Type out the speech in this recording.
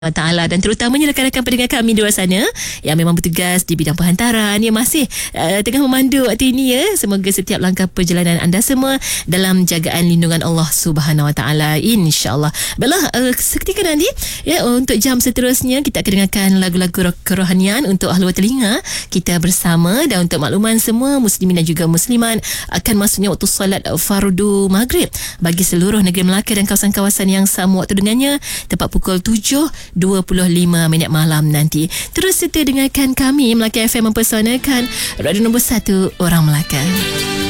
Ta'ala, dan terutamanya rakan-rakan pendengar kami di luar sana yang memang bertugas di bidang penghantaran yang masih tengah memandu waktu ini ya. Semoga setiap langkah perjalanan anda semua dalam jagaan lindungan Allah Subhanahu Wa Ta'ala, insya-Allah. Baiklah, seketika nanti ya, untuk jam seterusnya kita akan dengarkan lagu-lagu kerohanian untuk ahli telinga kita bersama. Dan untuk makluman semua muslimin dan juga muslimat, akan masuknya waktu solat fardu maghrib bagi seluruh negeri Melaka dan kawasan-kawasan yang sama waktu dengannya, tepat pukul 7:25 malam nanti. Terus serta dengarkan kami Melaka FM mempersonakan radio nombor 1 orang Melaka.